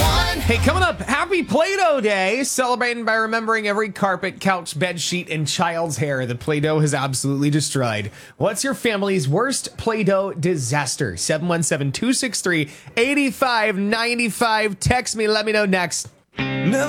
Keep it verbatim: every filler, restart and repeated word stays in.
Hey, coming up, happy Play-Doh Day, celebrating by remembering every carpet, couch, bed sheet, and child's hair that Play-Doh has absolutely destroyed. What's your family's worst Play-Doh disaster? seven one seven, two six three, eight five nine five. Text me, let me know next.